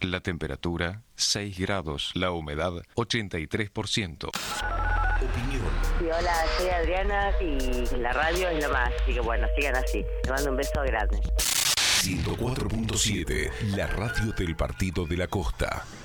La temperatura 6 grados, la humedad 83%. Opinión. Sí, hola, soy Adriana y la radio es lo más, así que bueno, sigan así. Te mando un beso grande. 104.7, la radio del Partido de la Costa.